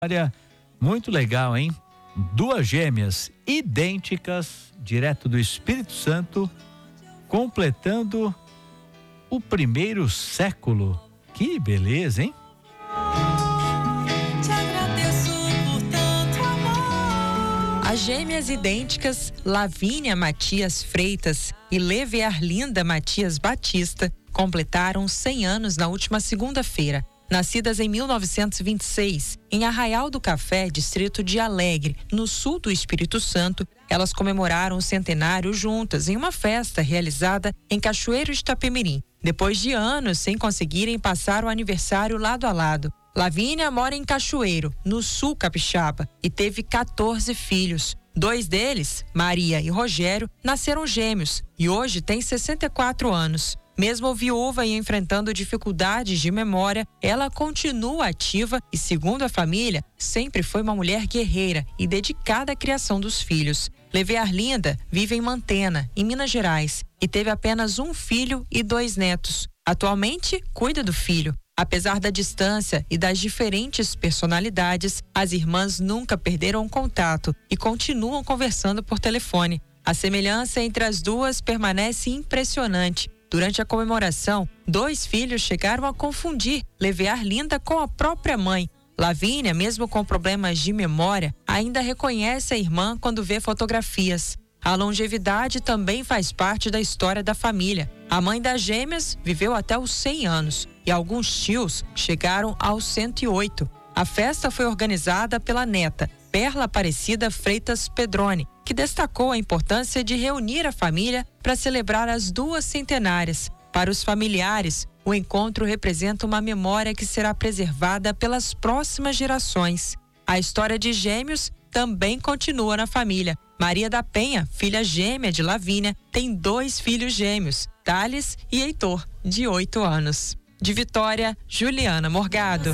Olha, muito legal, hein? Duas gêmeas idênticas, direto do Espírito Santo, completando o primeiro século. Que beleza, hein? As gêmeas idênticas Lavínia Matias Freitas e Leve Arlinda Matias Batista completaram 100 anos na última segunda-feira. Nascidas em 1926, em Arraial do Café, distrito de Alegre, no sul do Espírito Santo, elas comemoraram o centenário juntas em uma festa realizada em Cachoeiro de Itapemirim, depois de anos sem conseguirem passar o aniversário lado a lado. Lavínia mora em Cachoeiro, no sul capixaba, e teve 14 filhos. 2 deles, Maria e Rogério, nasceram gêmeos e hoje têm 64 anos. Mesmo viúva e enfrentando dificuldades de memória, ela continua ativa e, segundo a família, sempre foi uma mulher guerreira e dedicada à criação dos filhos. Leve Arlinda vive em Mantena, em Minas Gerais, e teve apenas um filho e 2 netos. Atualmente, cuida do filho. Apesar da distância e das diferentes personalidades, as irmãs nunca perderam contato e continuam conversando por telefone. A semelhança entre as duas permanece impressionante. Durante a comemoração, 2 filhos chegaram a confundir Leve Arlinda com a própria mãe. Lavínia, mesmo com problemas de memória, ainda reconhece a irmã quando vê fotografias. A longevidade também faz parte da história da família. A mãe das gêmeas viveu até os 100 anos e alguns tios chegaram aos 108. A festa foi organizada pela neta, Perla Aparecida Freitas Pedroni, que destacou a importância de reunir a família para celebrar as 2 centenárias. Para os familiares, o encontro representa uma memória que será preservada pelas próximas gerações. A história de gêmeos também continua na família. Maria da Penha, filha gêmea de Lavínia, tem 2 filhos gêmeos, Thales e Heitor, de 8 anos. De Vitória, Juliana Morgado.